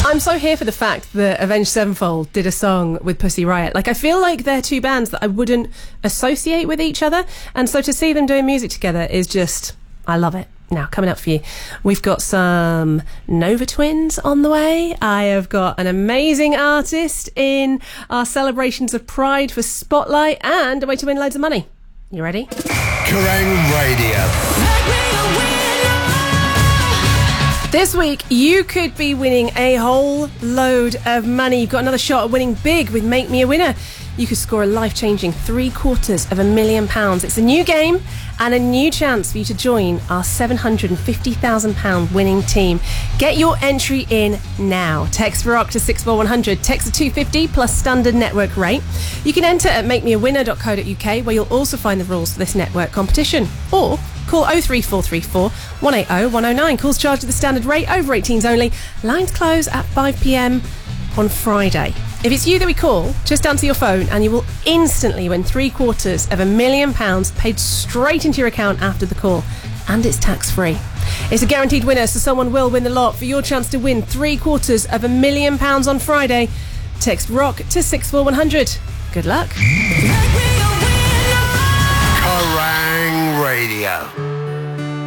I'm so here for the fact that Avenged Sevenfold did a song with Pussy Riot. Like, I feel like they're two bands that I wouldn't associate with each other, and so to see them doing music together is just, I love it. Now, coming up for you, we've got some Nova Twins on the way. I have got an amazing artist in our celebrations of Pride for Spotlight, and a way to win loads of money. You ready? Kerrang Radio. This week, you could be winning a whole load of money. You've got another shot at winning big with Make Me a Winner. You could score a life-changing £750,000. It's a new game and a new chance for you to join our £750,000 winning team. Get your entry in now. Text Rock to 64100. Text to 250 plus standard network rate. You can enter at makemeawinner.co.uk, where you'll also find the rules for this network competition. Or call 03434 180 109. Calls charged at the standard rate, over 18s only. Lines close at 5 p.m. on Friday. If it's you that we call, just answer your phone and you will instantly win £750,000 paid straight into your account after the call. And it's tax-free. It's a guaranteed winner, so someone will win the lot. For your chance to win £750,000 on Friday, text ROCK to 64100. Good luck. Kerrang Radio.